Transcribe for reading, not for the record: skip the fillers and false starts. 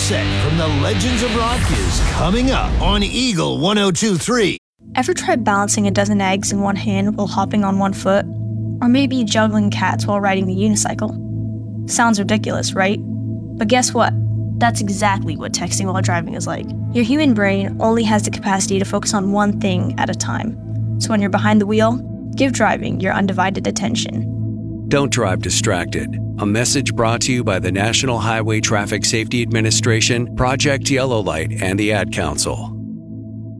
set from the Legends of Rock is coming up on Eagle 102.3. Ever tried balancing a dozen eggs in one hand while hopping on one foot? Or maybe juggling cats while riding the unicycle? Sounds ridiculous, right? But guess what? That's exactly what texting while driving is like. Your human brain only has the capacity to focus on one thing at a time. So when you're behind the wheel, give driving your undivided attention. Don't drive distracted. A message brought to you by the National Highway Traffic Safety Administration, Project Yellow Light, and the Ad Council.